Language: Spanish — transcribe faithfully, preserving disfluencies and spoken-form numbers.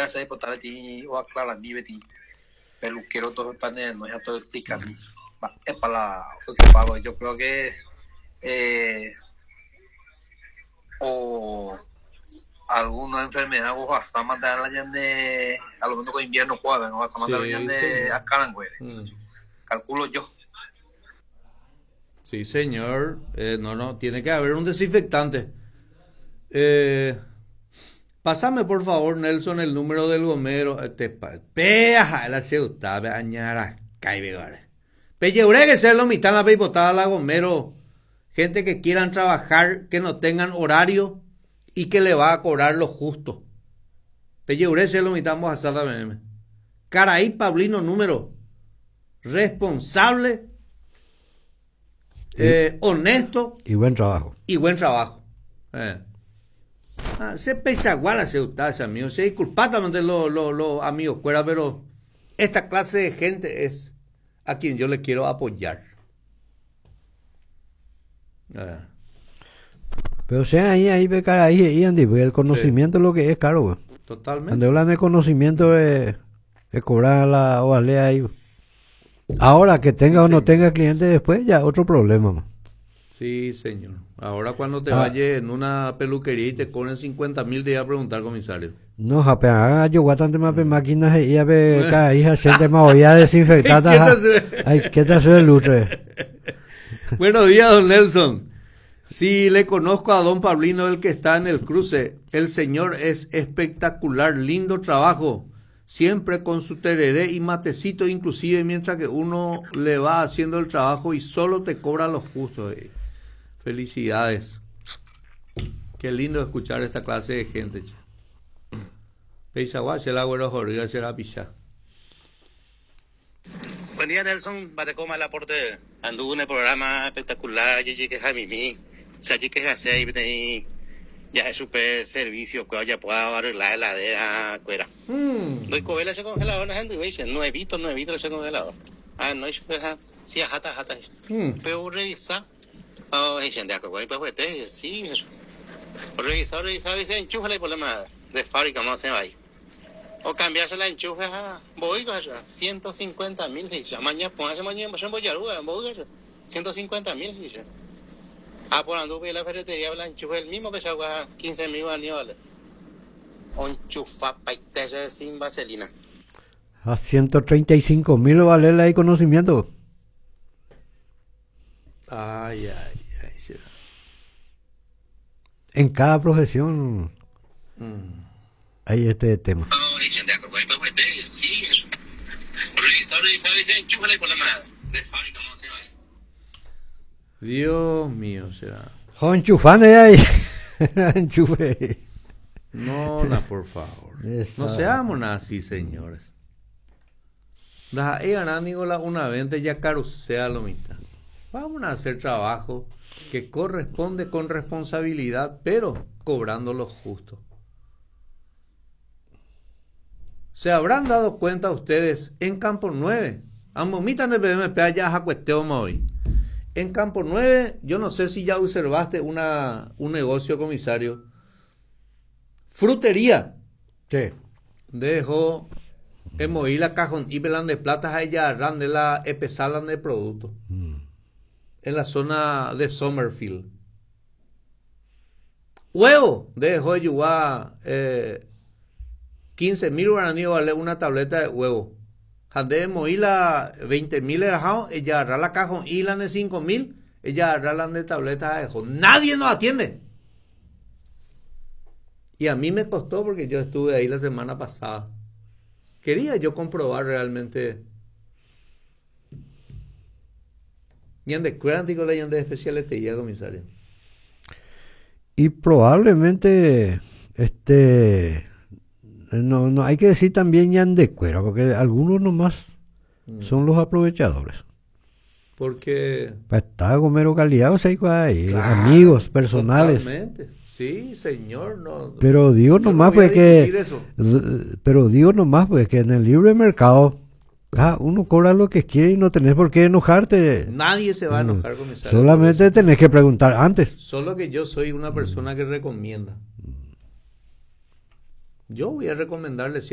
essa aí botar ti o aclara mi beti peluquero todo están no ya todo explica mi es para lo que pago yo creo que eh, o alguna enfermedad o hasta mandar la llande a lo menos con invierno cuadran o hasta mandar la llande a Caranguere mm. calculo yo. Sí, señor. Eh, no, no, tiene que haber un desinfectante. Eh, pásame, por favor, Nelson, el número del gomero. Este, peja, la ciudad, be añara, caibegare. Pelleure que ser lo mitad la peipotada la gomero. Gente que quieran trabajar, que no tengan horario y que le va a cobrar lo justo. Pelleure ser lo mitad vamos a hacer la B M. Caraí Pablino, número responsable. Eh, honesto y buen trabajo y buen trabajo eh. ah, se pesa igual a ese amigo se disculpa también de los lo, lo amigos fuera, pero esta clase de gente es a quien yo le quiero apoyar eh. Pero o sea ahí ahí becar ahí y Andy el conocimiento sí. Es lo que es caro güey. Totalmente cuando hablan de conocimiento de, de cobrar la ovalea ahí ahora que tenga sí, o no señor. Tenga cliente después ya otro problema man. Sí señor ahora cuando te ah. vayas en una peluquería y te cobren cincuenta mil te iba a preguntar comisario no jape haga yo guatante más de máquinas y a ver cada hija gente más voy a desinfectar ay qué te hace el lutre. Buenos días don Nelson. Sí, le conozco a don Pablino, el que está en el cruce. El señor es espectacular, lindo trabajo. Siempre con su tereré y matecito, inclusive mientras que uno le va haciendo el trabajo y solo te cobra lo justo. Eh. Felicidades. Qué lindo escuchar esta clase de gente. Buen día, Nelson. Batecoma el aporte. Anduvo en el programa espectacular. Yo que es mí. O sea, yo que es así. Ya es super servicio que ya puedo arreglar la heladera, cuera. Mm. Doy cogela ese congelador, la gente dice, nuevito, nuevito ese congelador. Ah, no es que sí, jata, jata. Pero revisa. Oh, hay gente que puede pues te sí. Revisa, revisa, dice, enchúfale por la madre de fábrica, vamos a hacer ahí. O cambiarse la enchufe a voy ciento cincuenta mil, mañana póngase mañana, voy a voy ciento cincuenta mil, dice. Ah, por anduve la ferretería, la enchufe el mismo que se agua quince mil anuales. Enchufa paiteja sin vaselina. A ciento treinta y cinco mil vale el conocimiento. Ay, ay, ay. Sí. En cada profesión mm. hay este tema. Oh, sí. Revisar, revisar, dice, enchúfale por la madre de fábrica, vamos a hacer ahí. Dios mío, o sea. Oh, enchufane ahí. Enchufe. No, no, por favor. Esa. No seamos así, señores. Deja ganar una venta ya carusea lo mitad. Vamos a hacer trabajo que corresponde con responsabilidad, pero cobrando lo justo. Se habrán dado cuenta ustedes en Campo nueve. Amomitan el B M P allá a cuestión hoy. En Campo nueve, yo no sé si ya observaste una, un negocio, comisario. Frutería. Sí. Dejó en mover la cajón y pelan de plata a ella ran de la epesalan de producto. Mm. En la zona de Summerfield. Huevo. Dejó yuá eh, quince mil guaraníes vale una tableta de huevo. Jande mover la veinte mil erajao, ella agarra la cajón y la de cinco mil, ella agarra la de tableta de huevo. Nadie nos atiende. Y a mí me costó porque yo estuve ahí la semana pasada. Quería yo comprobar realmente. Y ande cuántico le de especialidad, comisario. Y probablemente este no no hay que decir también ñande cuera, porque algunos nomás mm. son los aprovechadores. Porque está Gomero Caliado, se hay claro, amigos personales. Totalmente. Sí, señor, no. Pero digo nomás no pues que eso. Pero digo nomás pues que en el libre mercado ah, uno cobra lo que quiere y no tenés por qué enojarte. Nadie se va a enojar, comisario. Solamente tenés que preguntar antes. Solo que yo soy una persona que recomienda. Yo voy a recomendarle